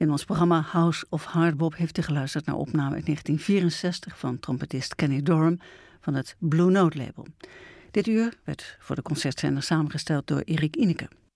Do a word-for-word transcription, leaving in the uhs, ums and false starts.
In ons programma House of Hardbop heeft u geluisterd naar opname uit negentien vierenzestig van trompetist Kenny Dorham van het Blue Note label. Dit uur werd voor de concertzender samengesteld door Erik Ineke.